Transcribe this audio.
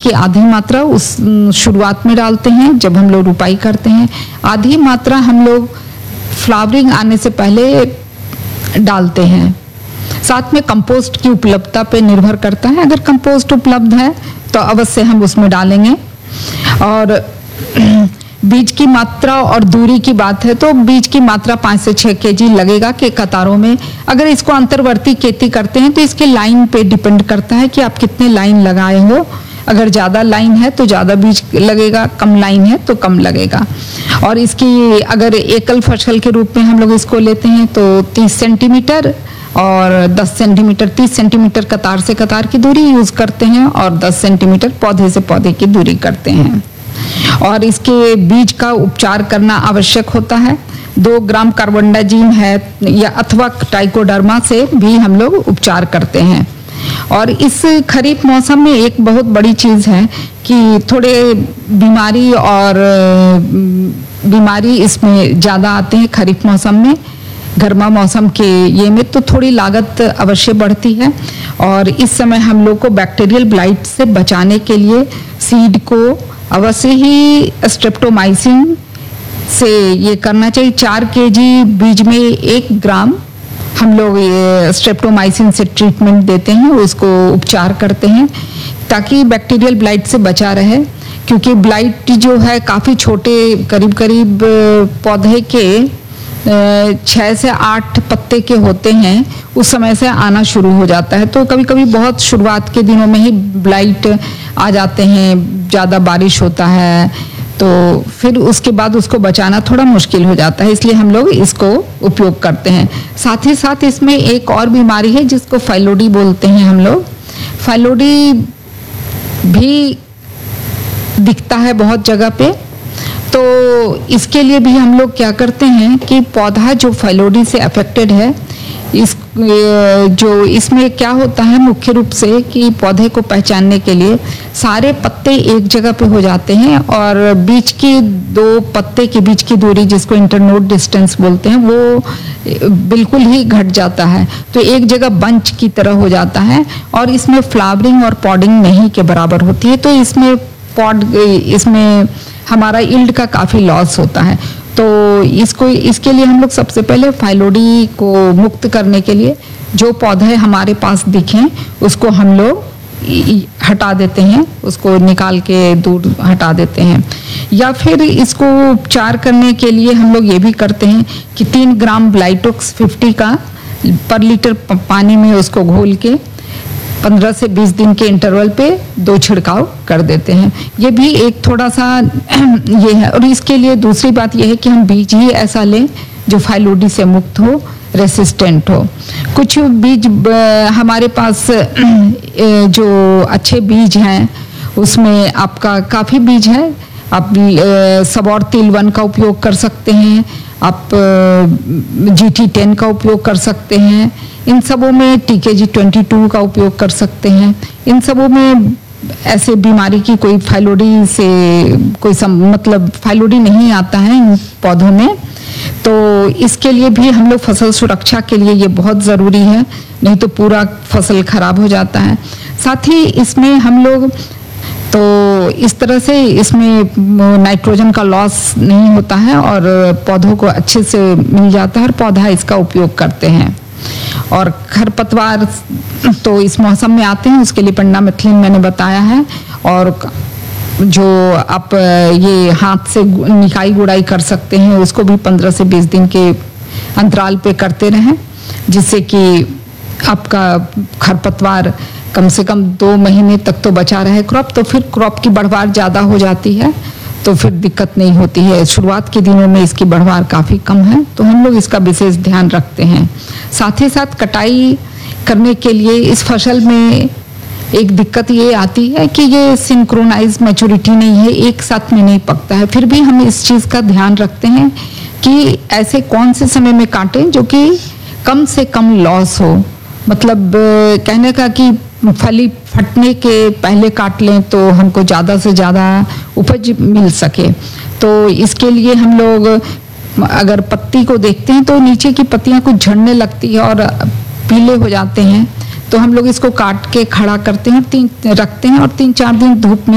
की आधी मात्रा उस शुरुआत में डालते हैं जब हम लोग रुपाई करते हैं, आधी मात्रा हम लोग फ्लावरिंग आने से पहले डालते हैं। साथ में कंपोस्ट की उपलब्धता पे निर्भर करता है, अगर कंपोस्ट उपलब्ध है तो अवश्य हम उसमें डालेंगे। और बीज की मात्रा और दूरी की बात है तो बीज की मात्रा 5 से 6 केजी लगेगा कि कतारों में। अगर इसको अंतर्वर्ती खेती करते हैं तो इसके लाइन पे डिपेंड करता है कि आप कितने लाइन लगाए हो। अगर ज़्यादा लाइन है तो ज़्यादा बीज लगेगा, कम लाइन है तो कम लगेगा। और इसकी अगर एकल फसल के रूप में हम लोग इसको लेते हैं तो 30 सेंटीमीटर और 10 सेंटीमीटर, 30 सेंटीमीटर कतार से कतार की दूरी यूज करते हैं और 10 सेंटीमीटर पौधे से पौधे की दूरी करते हैं। और इसके बीज का उपचार करना आवश्यक होता है। 2 ग्राम कार्बोंडाजिम है या अथवा ट्राइकोडर्मा से भी हम लोग उपचार करते हैं। और इस खरीफ मौसम में एक बहुत बड़ी चीज है कि थोड़े बीमारी इसमें ज्यादा आते हैं खरीफ मौसम में। गर्मा मौसम के ये में तो थोड़ी लागत अवश्य बढ़ती है और इस समय हम लोग को बैक्टीरियल ब्लाइट से बचाने के लिए सीड को अवश्य ही स्ट्रेप्टोमाइसिन से ये करना चाहिए। 4 केजी बीज में 1 ग्राम हम लोग स्ट्रेप्टोमाइसिन से ट्रीटमेंट देते हैं, उसको उपचार करते हैं ताकि बैक्टीरियल ब्लाइट से बचा रहे। क्योंकि ब्लाइट जो है काफ़ी छोटे, करीब करीब पौधे के 6 से 8 पत्ते के होते हैं, उस समय से आना शुरू हो जाता है। तो कभी कभी बहुत शुरुआत के दिनों में ही ब्लाइट आ जाते हैं, ज़्यादा बारिश होता है तो फिर उसके बाद उसको बचाना थोड़ा मुश्किल हो जाता है, इसलिए हम लोग इसको उपयोग करते हैं। साथ ही साथ इसमें एक और बीमारी है जिसको फाइलोडी बोलते हैं हम लोग। फाइलोडी भी दिखता है बहुत जगह पे, तो इसके लिए भी हम लोग क्या करते हैं कि पौधा जो फाइलोडी से अफेक्टेड है, इसमें क्या होता है मुख्य रूप से कि पौधे को पहचानने के लिए सारे पत्ते एक जगह पे हो जाते हैं और बीच की 2 पत्ते के बीच की दूरी जिसको इंटरनोड डिस्टेंस बोलते हैं वो बिल्कुल ही घट जाता है। तो एक जगह बंच की तरह हो जाता है और इसमें फ्लावरिंग और पॉडिंग नहीं के बराबर होती है। तो इसमें हमारा यील्ड का काफ़ी लॉस होता है। तो इसके लिए हम लोग सबसे पहले फाइलोडी को मुक्त करने के लिए जो पौधे हमारे पास दिखें उसको हम लोग हटा देते हैं, उसको निकाल के दूर हटा देते हैं। या फिर इसको उपचार करने के लिए हम लोग ये भी करते हैं कि 3 ग्राम ब्लाइटोक्स 50 का पर लीटर पानी में उसको घोल के 15 से 20 दिन के इंटरवल पे 2 छिड़काव कर देते हैं। ये भी एक थोड़ा सा ये है। और इसके लिए दूसरी बात ये है कि हम बीज ही ऐसा लें जो फाइलोडी से मुक्त हो, रेसिस्टेंट हो। कुछ बीज हमारे पास जो अच्छे बीज हैं उसमें आपका काफ़ी बीज है। आप सबौर तिल-1 का उपयोग कर सकते हैं, आप GT10 का उपयोग कर सकते हैं, इन सबों में TKG 22 का उपयोग कर सकते हैं। इन सबों में ऐसे बीमारी की कोई फाइलोडी से कोई मतलब फाइलोडी नहीं आता है इन पौधों में। तो इसके लिए भी हम लोग फसल सुरक्षा के लिए ये बहुत ज़रूरी है, नहीं तो पूरा फसल खराब हो जाता है। साथ ही इसमें हम लोग तो इस तरह से इसमें नाइट्रोजन का लॉस नहीं होता है और पौधों को अच्छे से मिल जाता है और पौधा इसका उपयोग करते हैं। और खरपतवार तो इस मौसम में आते हैं, उसके लिए पेंडामेथिलिन मैंने बताया है। और जो आप ये हाथ से निकाई गुड़ाई कर सकते हैं उसको भी 15 से 20 दिन के अंतराल पे करते रहें, जिससे कि आपका खरपतवार कम से कम 2 महीने तक तो बचा रहे क्रॉप। तो फिर क्रॉप की बढ़वार ज़्यादा हो जाती है तो फिर दिक्कत नहीं होती है। शुरुआत के दिनों में इसकी बढ़वार काफ़ी कम है तो हम लोग इसका विशेष ध्यान रखते हैं। साथ ही साथ कटाई करने के लिए इस फसल में एक दिक्कत ये आती है कि ये सिंक्रोनाइज मैच्योरिटी नहीं है, एक साथ में नहीं पकता है। फिर भी हम इस चीज़ का ध्यान रखते हैं कि ऐसे कौन से समय में काटें जो कि कम से कम लॉस हो। मतलब कहने का कि फली फटने के पहले काट लें तो हमको ज़्यादा से ज़्यादा उपज मिल सके। तो इसके लिए हम लोग अगर पत्ती को देखते हैं तो नीचे की पत्तियां कुछ झड़ने लगती है और पीले हो जाते हैं, तो हम लोग इसको काट के खड़ा करते हैं, रखते हैं और 3-4 दिन धूप में